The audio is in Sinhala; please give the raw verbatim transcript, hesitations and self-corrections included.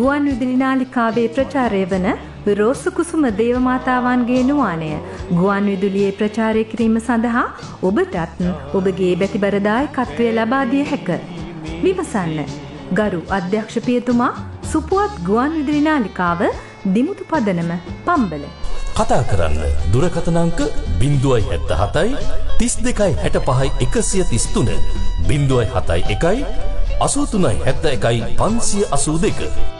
ගුවන් විදුලි නාලිකාවේ ප්‍රචාරය වන රෝස කුසුම දේවමාතාවන්ගේ නුවාණය ගුවන් විදුලියේ ප්‍රචාරය කිරීම සඳහා ඔබටත් ඔබගේ බැතිබර දායකත්වය ලබා දිය හැක. විමසන්න. ගරු අධ්‍යක්ෂ පියතුමා, සුපුවත් ගුවන් විදුලි නාලිකාව, දිමුතු පදනම, පම්බල. කතා කරන්න දුරකථන අංක ज़ीरो सात सात तीस दो साठ पाँच एक सौ तीस तीन ज़ीरो सात एक, अस्सी तीन सात एक, पाँच अस्सी दो.